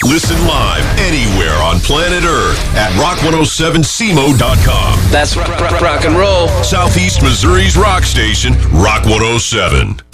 Listen live anywhere on planet Earth at rock107cmo.com. That's rock and roll. Southeast Missouri's rock station, Rock 107.